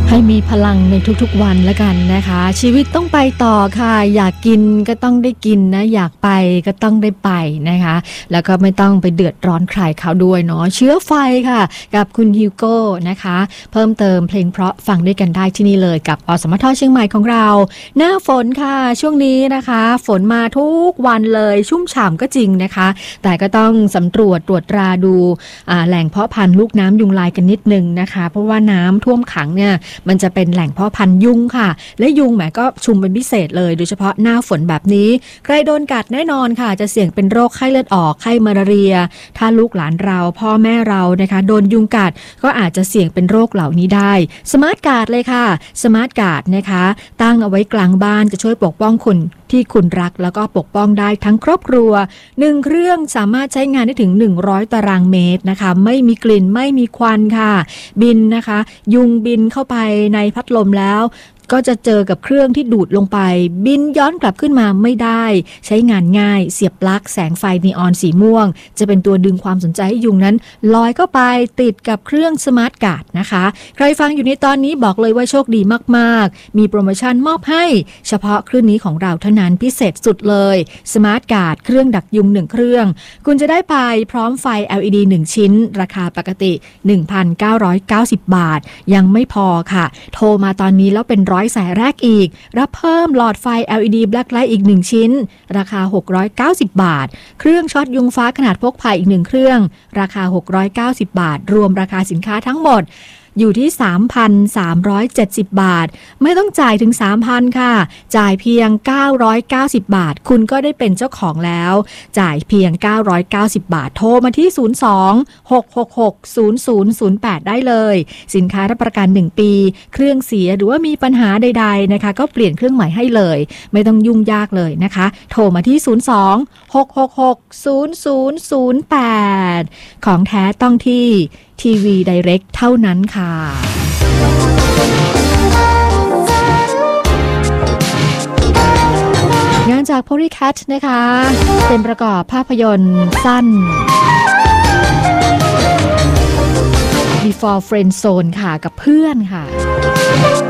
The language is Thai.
ให้มีพลังในทุกๆวันแล้วกันนะคะชีวิตต้องไปต่อค่ะอยากกินก็ต้องได้กินนะอยากไปก็ต้องได้ไปนะคะแล้วก็ไม่ต้องไปเดือดร้อนใครเขาด้วยเนาะเชื้อไฟค่ะกับคุณฮิวโก้นะคะเพิ่มเติมเพลงเพราะฟังด้วยกันได้ที่นี่เลยกับอสมทเชียงใหม่ของเราหน้าฝนค่ะช่วงนี้นะคะฝนมาทุกวันเลยชุ่มฉ่ำก็จริงนะคะแต่ก็ต้องสำรวจตรวจตราดูแหล่งเพาะพันธุ์ลูกน้ำยุงลายกันนิดนึงนะคะเพราะว่าน้ำท่วมขังเนี่ยมันจะเป็นแหล่งเพาะพันธุ์ยุงค่ะและยุงแหมก็ชุมเป็นพิเศษเลยโดยเฉพาะหน้าฝนแบบนี้ใครโดนกัดแน่นอนค่ะจะเสี่ยงเป็นโรคไข้เลือดออกไข้มาลาเรียถ้าลูกหลานเราพ่อแม่เรานะคะโดนยุงกัดก็อาจจะเสี่ยงเป็นโรคเหล่านี้ได้สมาร์ทการ์ดเลยค่ะสมาร์ทการ์ดนะคะตั้งเอาไว้กลางบ้านจะช่วยปกป้องคุณที่คุณรักแล้วก็ปกป้องได้ทั้งครอบครัว1เครื่องสามารถใช้งานได้ถึง100ตารางเมตรนะคะไม่มีกลิ่นไม่มีควันค่ะบินนะคะยุงบินเข้าไปในพัดลมแล้วก็จะเจอกับเครื่องที่ดูดลงไปบินย้อนกลับขึ้นมาไม่ได้ใช้งานง่ายเสียบปลั๊กแสงไฟนีออนสีม่วงจะเป็นตัวดึงความสนใจให้ยุงนั้นลอยเข้าไปติดกับเครื่องสมาร์ทการ์ดนะคะใครฟังอยู่ในตอนนี้บอกเลยว่าโชคดีมากๆมีโปรโมชั่นมอบให้เฉพาะคลื่นนี้ของเราเท่านั้นพิเศษสุดเลยสมาร์ทการ์ดเครื่องดักยุง1เครื่องคุณจะได้ไปพร้อมไฟ LED 1ชิ้นราคาปกติ 1,990 บาทยังไม่พอค่ะโทรมาตอนนี้แล้วเป็น100สายแรกอีกรับเพิ่มหลอดไฟ LED Blacklight อีก1ชิ้นราคา690บาทเครื่องช็อตยุงฟ้าขนาดพกพาอีก1เครื่องราคา690บาทรวมราคาสินค้าทั้งหมดอยู่ที่ 3,370 บาทไม่ต้องจ่ายถึง 3,000 ค่ะจ่ายเพียง990บาทคุณก็ได้เป็นเจ้าของแล้วจ่ายเพียง990บาทโทรมาที่02-666-0008ได้เลยสินค้ารับประกัน1ปีเครื่องเสียหรือว่ามีปัญหาใดๆนะคะก็เปลี่ยนเครื่องใหม่ให้เลยไม่ต้องยุ่งยากเลยนะคะโทรมาที่02-666-0008ของแท้ต้องที่ทีวีไดเรกเท่านั้นค่ะงานจาก Polycat นะคะเป็นประกอบภาพยนตร์สั้น Before Friend Zone ค่ะกับเพื่อนค่ะ